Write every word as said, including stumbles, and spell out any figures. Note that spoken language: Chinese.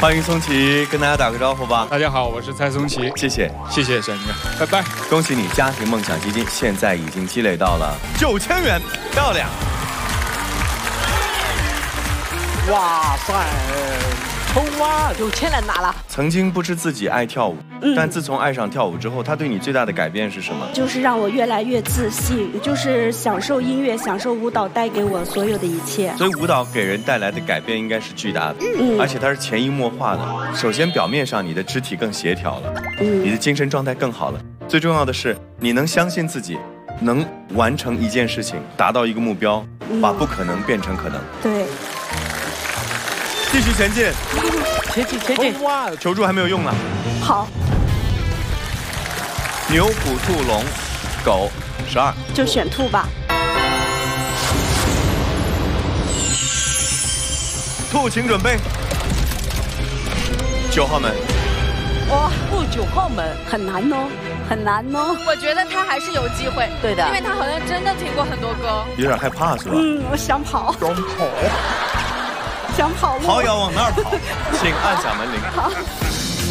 欢迎松琪，跟大家打个招呼吧。 大家好，我是蔡松琪， 谢谢， 谢谢沈哥，拜拜。 恭喜你，家庭梦想基金现在已经积累到了九千元，漂亮！ 哇塞，冲啊！ 有钱人拿了。 曾经不知自己爱跳舞，嗯、但自从爱上跳舞之后，它对你最大的改变是什么？ 就是让我越来越自信，就是享受音乐，享受舞蹈带给我所有的一切。 所以舞蹈给人带来的改变应该是巨大的，嗯、而且它是潜移默化的。首先，表面上你的肢体更协调了，嗯、你的精神状态更好了。最重要的是，你能相信自己，能完成一件事情，达到一个目标，嗯、把不可能变成可能。 对。 继续前进， 前进前进！ 哇，求助还没有用呢。 好。 牛、虎、兔、龙、狗，十二。 就选兔吧。 兔，请准备。九号门。 哇，兔九号门很难哦，很难哦。 我觉得他还是有机会， 对的， 因为他好像真的听过很多歌。 有点害怕是吧？ 嗯，我想跑。 想跑。 想跑路， 好要往那儿跑，请按响门铃。 好。